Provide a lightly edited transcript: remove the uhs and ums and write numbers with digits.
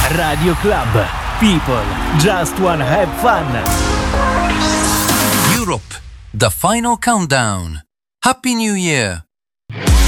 Radio Club. People just wanna have fun. Europe, the final countdown. Happy New Year!